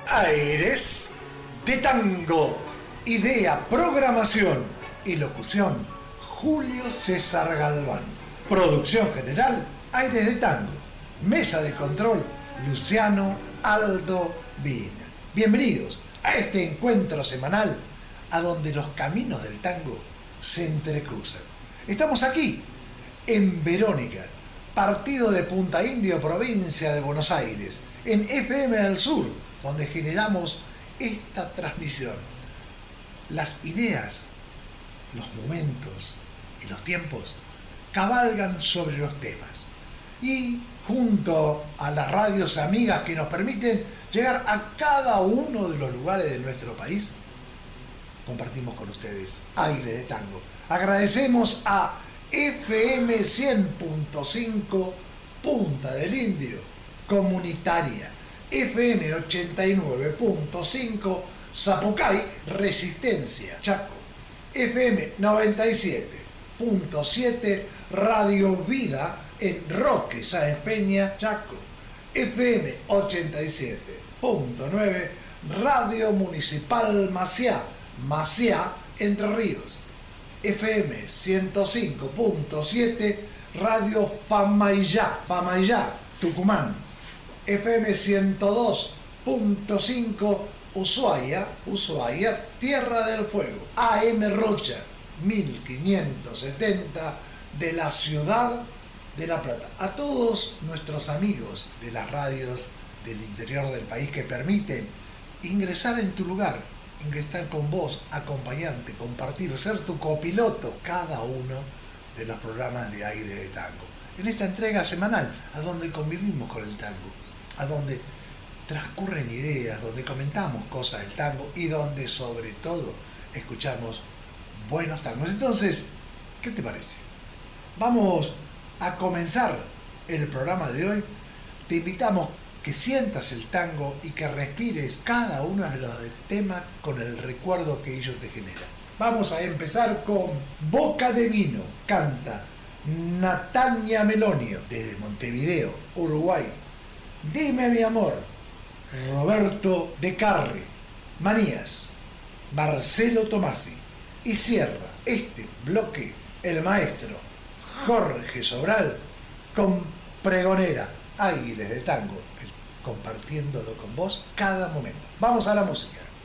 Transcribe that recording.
Aires de Tango. Idea, programación y locución, Julio César Galván. Producción general, Aires de Tango. Mesa de control, Luciano Aldo Vina. Bienvenidos a este encuentro semanal a donde los caminos del tango se entrecruzan. Estamos aquí, en Verónica, partido de Punta Indio, provincia de Buenos Aires, en FM del Sur, donde generamos esta transmisión. Las ideas, los momentos y los tiempos cabalgan sobre los temas. Y junto a las radios amigas que nos permiten llegar a cada uno de los lugares de nuestro país, compartimos con ustedes Aire de Tango. Agradecemos a FM 100.5 Punta del Indio, comunitaria, FM 89.5 Zapucay, Resistencia, Chaco, FM 97.7 Radio Vida en Roque, Sáenz Peña, Chaco, FM 87.9 Radio Municipal Maciá, Entre Ríos, FM 105.7 Radio Famayá, Tucumán, FM 102.5 Ushuaia, Tierra del Fuego, AM Rocha 1570 de la ciudad de La Plata. A todos nuestros amigos de las radios del interior del país que permiten ingresar en tu lugar, ingresar con vos, acompañarte, compartir, ser tu copiloto, cada uno de los programas de Aire de Tango. En esta entrega semanal, a donde convivimos con el tango, a donde transcurren ideas, donde comentamos cosas del tango y donde sobre todo escuchamos buenos tangos. Entonces, ¿qué te parece? Vamos a comenzar el programa de hoy. Te invitamos que sientas el tango y que respires cada uno de los temas con el recuerdo que ellos te generan. Vamos a empezar con Boca de Vino, canta Natania Melonio, desde Montevideo, Uruguay. Dime mi amor, Roberto De Carri. Manías, Marcelo Tomasi. Y cierra este bloque el maestro Jorge Sobral con Pregonera, Aires de Tango, compartiéndolo con vos cada momento. Vamos a la música.